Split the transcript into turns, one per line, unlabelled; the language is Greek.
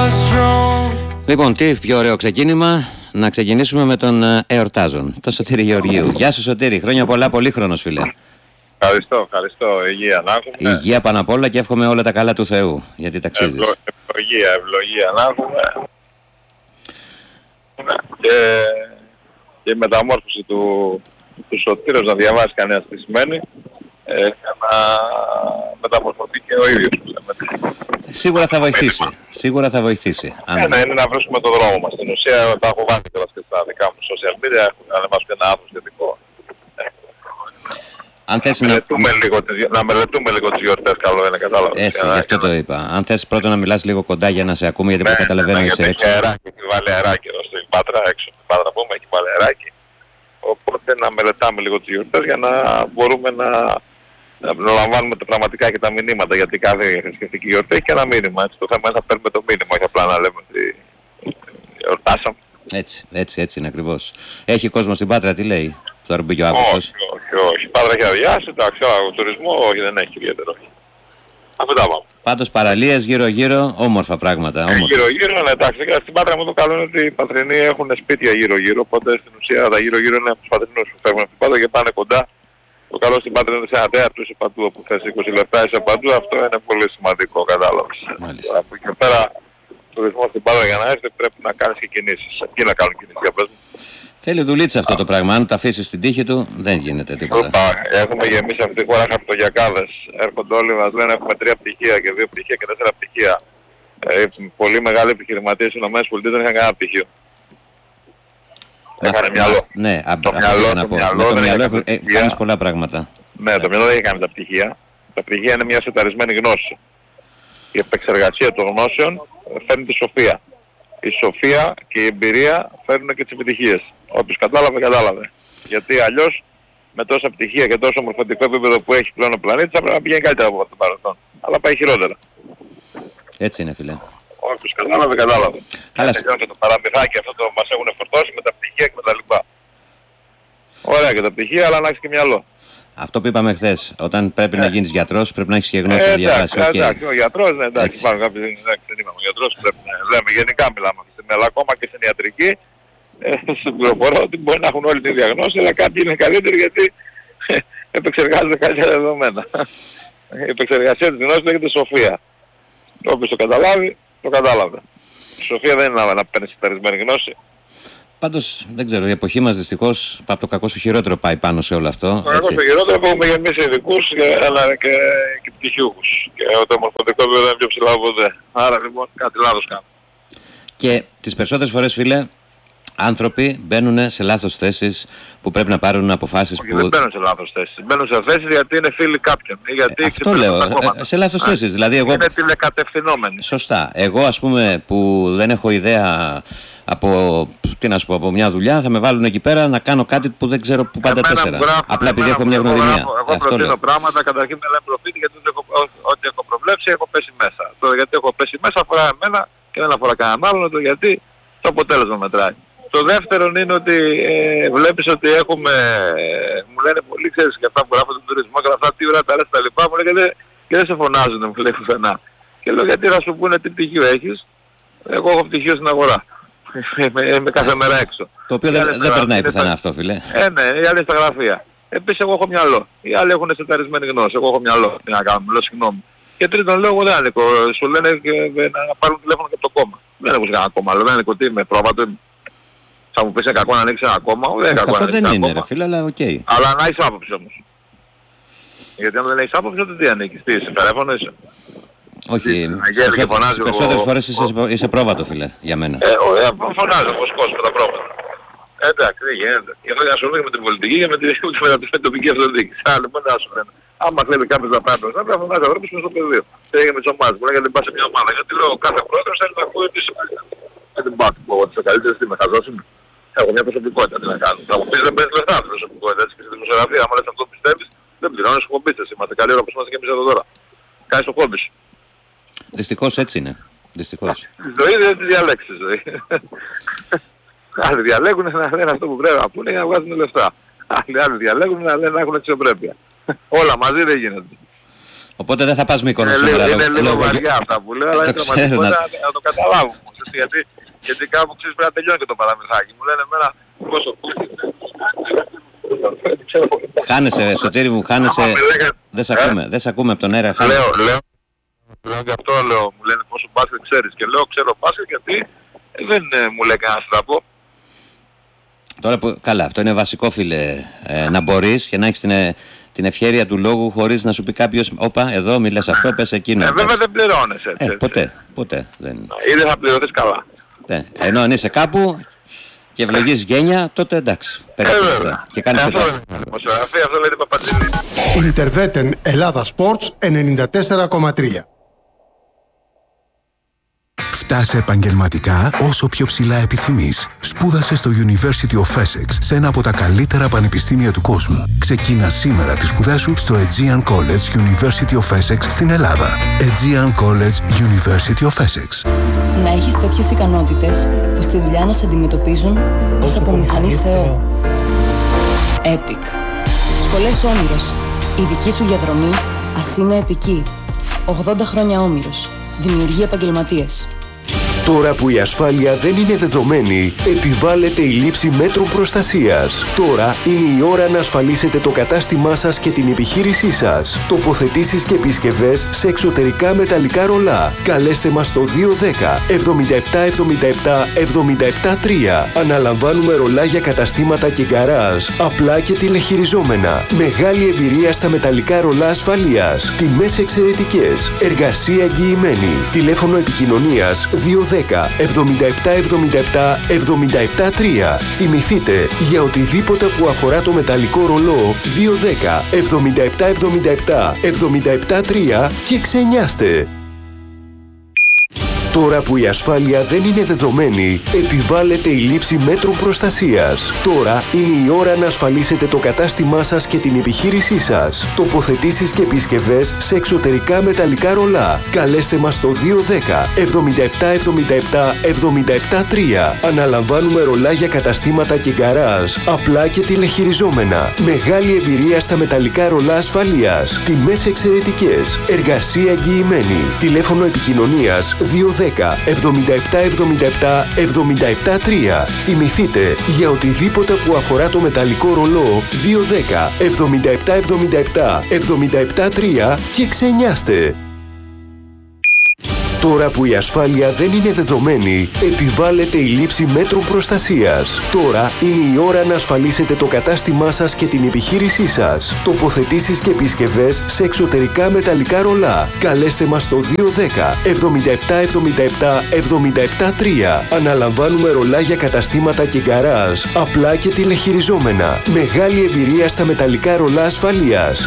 Λοιπόν, τι πιο ωραίο ξεκίνημα. Να ξεκινήσουμε με τον εορτάζον, τον Σωτήρη Γεωργίου. Γεια σου Σωτήρη, χρόνια πολλά, πολύχρονος φίλε.
Ευχαριστώ. Υγεία να έχουμε.
Υγεία πάνω απ' όλα και εύχομαι όλα τα καλά του Θεού, γιατί ταξίζεις.
Ευλογία να έχουμε. Και η μεταμόρφωση του Σωτήρος να διαβάσει κανένας τι σημαίνει, να μεταμορφωθεί και ο ίδιος.
Σίγουρα θα βοηθήσει.
Είναι να βρίσκουμε τον δρόμο μας. Στην ουσία τα έχω βάλει και στα δικά μου social media, έχουν ανεβάσει και ένα άθρο σχετικό.
Αν θες
να μελετούμε λίγο τις γιορτές, καλό είναι, κατάλαβες.
Έτσι, γι' αυτό το είπα. Αν θες πρώτα να μιλάς λίγο κοντά για να σε ακούμε, γιατί δεν καταλαβαίνω είσαι έξω.
Έχει βάλει αεράκι εδώ στην Πάτρα, έξω στην Πάτρα πούμε, έχει βάλει αεράκι. Οπότε να μελετάμε λίγο τις γιορτές για να μπορούμε να λαμβάνουμε πραγματικά και τα μηνύματα, γιατί κάθε θρησκευτική γιορτή έχει και ένα μήνυμα. Έτσι. Το θέμα είναι να παίρνουμε το μήνυμα, όχι απλά να λέμε ότι εορτάσαμε.
Έτσι είναι ακριβώς. Έχει κόσμο στην Πάτρα, τι λέει, τώρα μπήκε ο Αύγουστος.
Όχι. Η Πάτρα έχει αδειάσει, εντάξει, ο τουρισμό όχι, δεν έχει ιδιαίτερο. Αυτά πάμε.
Πάντως παραλίες γύρω-γύρω, όμορφα πράγματα.
Γύρω-γύρω, ναι, εντάξει. Στην Πάτρα μου το καλό είναι ότι οι Πατρινοί έχουν σπίτια γύρω-γύρω, οπότε στην ουσία τα γύρω-γύρω είναι από τους Πατρινούς που φεύγουν από την Πάτρα και πάνε κοντά. Το καλό στην Πάτρα είναι σε ένα τέταρτο είσαι παντού, όπου θες 20 λεπτά είσαι παντού, αυτό είναι πολύ σημαντικό, κατάλαβες. Από εκεί και πέρα, ο τουρισμός στην Πάτρα για να έρθει πρέπει να κάνεις και κινήσεις. Εκεί να κάνουν κινήσεις, για πες μου.
Θέλει δουλίτσα αυτό το πράγμα, αν το αφήσεις στην τύχη του δεν γίνεται τίποτα.
Έχουμε γεμίσει αυτή τη χώρα χαρτογιακάδες, έρχονται όλοι μας λένε έχουμε 3 πτυχία και 2 πτυχία και 4 πτυχία. Πολύ μεγάλοι επιχειρηματίες στις ΗΠΑ δεν είχαν κανένα πτυχίο. Έχανε μυαλό.
Ναι,
το μυαλό
κάνεις πολλά πράγματα.
Ναι, το μυαλό δεν έχει κάνει τα πτυχία. Τα πτυχία είναι μια σεταρισμένη γνώση. Η επεξεργασία των γνώσεων φέρνει τη σοφία. Η σοφία και η εμπειρία φέρνουν και τις επιτυχίες. Όποιος κατάλαβε. Γιατί αλλιώς με τόσα πτυχία και τόσο μορφωτικό επίπεδο που έχει πλέον ο πλανήτης θα πρέπει να πηγαίνει καλύτερα από το παρελθόν. Αλλά πάει χειρότερα.
Έτσι είναι φίλε.
Όποιος κατάλαβε.
Καλά.
Και το παραμυθάκι αυτό το μας έχουν φορτώσει με τα πτυχία και με τα λοιπά. Ωραία και τα πτυχία, αλλά να έχεις και μυαλό.
Αυτό που είπαμε χθες, όταν πρέπει να γίνεις γιατρός πρέπει να έχεις και γνώση να διαβάσεις.
Εντάξει, ο γιατρός, ναι, εντάξει, υπάρχουν κάποιοι, δεν είμαι ο γιατρός, πρέπει να λέμε, γενικά μιλάμε, αλλά ακόμα και στην ιατρική, στην πληροφορώ ότι μπορεί να έχουν όλη τη διαγνώση, αλλά κάποιοι είναι καλύτεροι γιατί επεξεργάζονται καλύτερα δεδομένα. Η επεξεργασία της γνώσης λέγεται σοφία. Όποιος το καταλάβει, το κατάλαβε. Η σοφία δεν είναι να παίρνεις συνταρισμένη γνώση.
Πάντως δεν ξέρω, η εποχή μας δυστυχώς από το κακό στο χειρότερο πάει πάνω σε όλο αυτό.
Το κακό στο χειρότερο που έχουμε γεμίσει ειδικούς αλλά και πτυχιούχους. Και το μορφωτικό επίπεδο είναι πιο ψηλά από ποτέ. Άρα λοιπόν κάτι λάθος κάνω.
Και τις περισσότερες φορές φίλε, άνθρωποι μπαίνουν σε λάθος θέσεις που πρέπει να πάρουν αποφάσεις που...
Δεν μπαίνουν σε λάθος θέσεις. Μπαίνουν σε θέσεις γιατί είναι φίλοι κάποιον. Γιατί
αυτό λέω, σε λάθος θέσεις. Δηλαδή εγώ...
Είναι τηλεκατευθυνόμενοι.
Σωστά. Εγώ ας πούμε που δεν έχω ιδέα από μια δουλειά θα με βάλουν εκεί πέρα να κάνω κάτι που δεν ξέρω που πάντα τέσσερα. Απλά επειδή έχω μια γνωριμία.
Εγώ προτείνω πράγματα, καταρχήν με λένε προφήτη γιατί ό,τι έχω προβλέψει έχω πέσει μέσα. Τώρα γιατί έχω πέσει μέσα αφορά εμένα και δεν αφορά κανέναν άλλον, γιατί το αποτέλεσμα μετράει. Το δεύτερο είναι ότι βλέπεις ότι έχουμε, μου λένε πολλοί, ξέρεις, και αυτά που γράφουν τον τουρισμό και αυτά, τι ώρα τα λες τα λοιπά, μου λένε και δεν σε φωνάζουν, μου λέει πουθενά. Και λέω γιατί θα σου πούνε τι πτυχίο έχεις, εγώ έχω πτυχίο στην αγορά. Είμαι κάθε μέρα έξω.
Το οποίο δεν περνάει πουθενά αυτό, φίλε.
Ναι, οι άλλοι στα γραφεία. Επίσης εγώ έχω μυαλό. Οι άλλοι έχουν σεταρισμένη γνώση. Εγώ έχω μυαλό. Τι να κάνουμε, λέω συγγνώμη. Και τρίτον λέω εγώ δεν ανήκω. Σου λένε να πάρουν τηλέφωνο και από το κόμμα. Δεν έχω κανένα κόμμα. Δεν ανήκω τι είμαι, πρόβατο. Θα μου πεις είναι κακό να ανοίξεις ένα κόμμα. Δεν είναι κακό να ανοίξεις ένα κόμμα.
Φίλε, αλλά οκ.
Αλλά να έχεις άποψη όμως. Γιατί αν δεν έχεις άποψη τότε τι ανήκεις. Τι είσαι, τηλέφωνο είσαι.
Όχι, τις περισσότερες φορές είσαι πρόβατο φίλε, για μένα.
Φωνάζω όπως κόσμο τα πρόβατα. Εντάξει, δεν γίνεται. Γι' αυτό ασχολούμαι με την πολιτική και με την τοπική αυτοδιοίκηση. Άρα λοιπόν δεν ασχολούμαι. Άμα θέλει κάποιος να πάει μπροστά, πρέπει να φωνάζει ανθρώπους μες στο πεδίο. Τι έγινε με τις ομάδες, μου λέγανε πας σε μια ομάδα. Γιατί λέω κάθε πρόεδρος θέλει να ακούει ότι είσαι καλύτερος. Δεν πάω να πω ότι είσαι καλύτερος, τι με χαζός είμαι. Έχω μια προσωπικότητα, τι να κάνω. Θα μου πεις δεν παίρνεις λεφτά από προσωπικότητα, έτσι και στη δημοσιογραφία. Άμα λες αυτό που πιστεύεις, δεν πληρώνεις εκπομπίστες. Είμαστε καλή ώρα που είμαστε και εμείς εδώ τώρα. Κάνεις το χόμπι σου.
Δυστυχώς έτσι είναι. Δυστυχώς.
Η ζωή δεν τη διαλέξει η ζωή. Άλλοι διαλέγουν να λένε αυτό που πρέπει να πούνε για να βγάζουν λεφτά. Άλλοι διαλέγουν να λένε να έχουν αξιοπρέπεια. Όλα μαζί δεν γίνονται.
Οπότε δεν θα πας Μύκονο σήμερα.
Είναι λίγο βαριά αυτά που λέω, αλλά είναι πραγματικότητα να το καταλάβουμε. Γιατί κάπου ξέρεις πρέπει να τελειώνει και το παραμυθάκι. Μου λένε εμένα πόσο
χάνεσαι, Σωτήρη μου, χάνεσαι. Δεν σε ακούμε από τον αέρα.
Λέω και αυτό λέω, μου λένε πόσο μπάσκετ ξέρεις. Και λέω ξέρω μπάσκετ γιατί δεν μου λέει κανένας να πω.
Τώρα που, καλά, αυτό είναι βασικό φίλε, να μπορείς και να έχεις την ευχέρεια του λόγου χωρίς να σου πει κάποιος όπα εδώ μιλάς αυτό, πες εκείνο.
Βέβαια δεν πληρώνεσαι έτσι.
Ποτέ δεν.
Ή δεν θα πληρωθείς καλά.
Ενώ αν είσαι κάπου και ευλογείς γένεια, τότε εντάξει. Και κάνεις
αυτό λέει την Παπατζήλη.
Ιντερβέτεν Ελλάδα Sports 94,3.
Φτάσε επαγγελματικά όσο πιο ψηλά επιθυμείς. Σπούδασε στο University of Essex, σε ένα από τα καλύτερα πανεπιστήμια του κόσμου. Ξεκίνα σήμερα τις σπουδές σου στο Aegean College University of Essex στην Ελλάδα. Aegean College University of Essex.
Να έχεις τέτοιες ικανότητες που στη δουλειά να σε αντιμετωπίζουν ως απομηχανής Θεό. Epic. Σχολές Όμηρος. Η δική σου διαδρομή ας είναι επική. 80 χρόνια Όμηρος. Δημιουργεί επαγγελματίες.
Τώρα που η ασφάλεια δεν είναι δεδομένη, επιβάλλεται η λήψη μέτρων προστασίας. Τώρα είναι η ώρα να ασφαλίσετε το κατάστημά σας και την επιχείρησή σας. Τοποθετήσεις και επισκευές σε εξωτερικά μεταλλικά ρολά. Καλέστε μας στο 210 77 77 77 3. Αναλαμβάνουμε ρολά για καταστήματα και γκαράζ, απλά και τηλεχειριζόμενα. Μεγάλη εμπειρία στα μεταλλικά ρολά ασφαλείας. Τιμές εξαιρετικές. Εργασία εγγυημένη. Τηλέφωνο επικοινωνίας 210 77 77 77 3. Θυμηθείτε, για οτιδήποτε που αφορά το μεταλλικό ρολό 210 77 77 77 3 και ξενιάστε. Τώρα που η ασφάλεια δεν είναι δεδομένη, επιβάλλεται η λήψη μέτρων προστασίας. Τώρα είναι η ώρα να ασφαλίσετε το κατάστημά σας και την επιχείρησή σας. Τοποθετήσεις και επισκευές σε εξωτερικά μεταλλικά ρολά. Καλέστε μας στο 210 77 77 77 3. Αναλαμβάνουμε ρολά για καταστήματα και γκαράζ, απλά και τηλεχειριζόμενα. Μεγάλη εμπειρία στα μεταλλικά ρολά ασφαλείας. Τιμές εξαιρετικές. Εργασία εγγυημένη. Τηλέφωνο επικοινωνίας 210 77 77 77 3. Θυμηθείτε, για οτιδήποτε που αφορά το μεταλλικό ρολό 210 77 77 77 3 και ξενιάστε. Τώρα που η ασφάλεια δεν είναι δεδομένη, επιβάλλεται η λήψη μέτρων προστασίας. Τώρα είναι η ώρα να ασφαλίσετε το κατάστημά σας και την επιχείρησή σας. Τοποθετήσεις και επισκευές σε εξωτερικά μεταλλικά ρολά. Καλέστε μας στο 210 77 77 77 3. Αναλαμβάνουμε ρολά για καταστήματα και γκαράζ, απλά και τηλεχειριζόμενα. Μεγάλη εμπειρία στα μεταλλικά ρολά ασφαλείας.